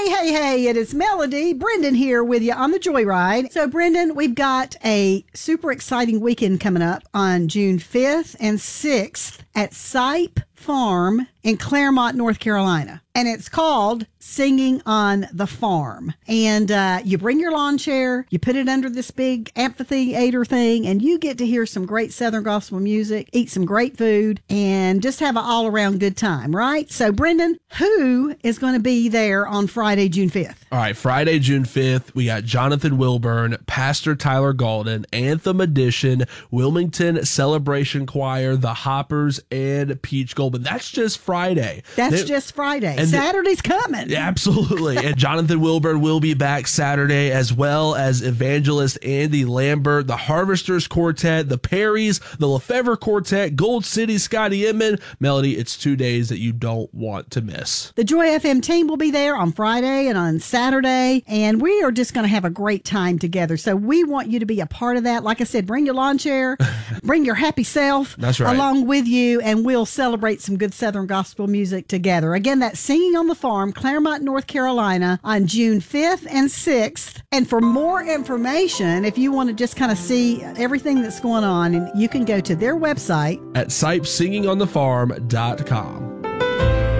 Hey, it is Melody. Brendan here with you on the Joyride. So, Brendan, we've got a super exciting weekend coming up on June 5th and 6th at Sipe Farm in Claremont, North Carolina. And it's called Singing on the Farm. And you bring your lawn chair, you put it under this big amphitheater thing, and you get to hear some great Southern gospel music, eat some great food, and just have an all-around good time, right? So, Brendan, who is going to be there on Friday, June 5th? All right, Friday, June 5th, we got Jonathan Wilburn, Pastor Tyler Galden, Anthem Edition, Wilmington Celebration Choir, The Hoppers, and Peach Goldman. That's just Friday. That's just Friday. And Saturday's coming. Absolutely. And Jonathan Wilburn will be back Saturday, as well as evangelist Andy Lambert, the Harvesters Quartet, the Perrys, the Lefevre Quartet, Gold City, Scotty Inman. Melody, it's 2 days that you don't want to miss. The Joy FM team will be there on Friday and on Saturday, and we are just going to have a great time together. So we want you to be a part of that. Like I said, bring your lawn chair, bring your happy self along with you, and we'll celebrate some good Southern gospel music together. Again, that's Singing on the Farm, Claremont, North Carolina, on June 5th and 6th. And for more information, if you want to just kind of see everything that's going on, and you can go to their website at sipesingingonthefarm.com.